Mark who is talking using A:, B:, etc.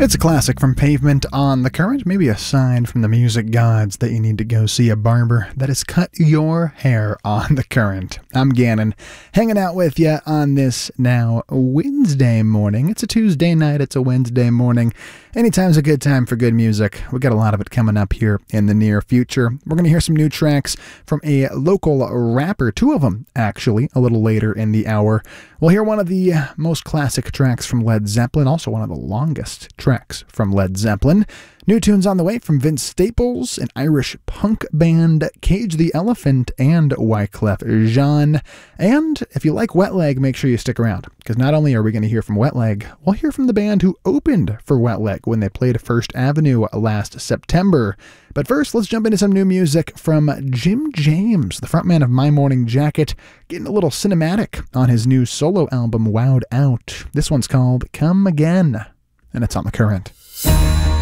A: It's a classic from Pavement on the Current, maybe a sign from the music gods that you need to go see a barber that has cut your hair on the Current. I'm Gannon, hanging out with you on this now Wednesday morning. It's a Tuesday night, it's a Wednesday morning. Anytime's a good time for good music. We got a lot of it coming up here in the near future. We're going to hear some new tracks from a local rapper, two of them actually, a little later in the hour. We'll hear one of the most classic tracks from Led Zeppelin, also one of the longest tracks from Led Zeppelin. New tunes on the way from Vince Staples, an Irish punk band, Cage the Elephant, and Wyclef Jean. And if you like Wet Leg, make sure you stick around, because not only are we going to hear from Wet Leg, we'll hear from the band who opened for Wet Leg when they played First Avenue last September. But first, let's jump into some new music from Jim James, the frontman of My Morning Jacket, getting a little cinematic on his new solo album, Wowed Out. This one's called Come Again, and it's on the Current.